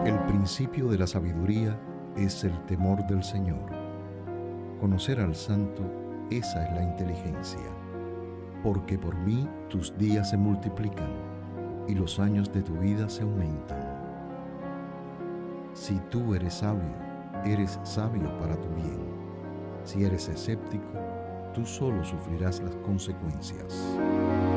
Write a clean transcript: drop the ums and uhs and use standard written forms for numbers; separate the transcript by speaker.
Speaker 1: El principio de la sabiduría es el temor del Señor. Conocer al Santo, esa es la inteligencia. Porque por mí tus días se multiplican y los años de tu vida se aumentan. Si tú eres sabio para tu bien. Si eres escéptico, tú solo sufrirás las consecuencias.